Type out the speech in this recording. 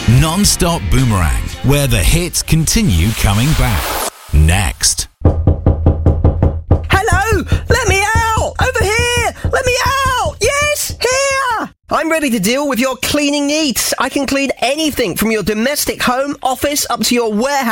Non-stop Boomerang, where the hits continue coming back. Next. Hello! Let me out! Over here! Let me out! Yes! Here! I'm ready to deal with your cleaning needs. I can clean anything from your domestic home, office, up to your warehouse.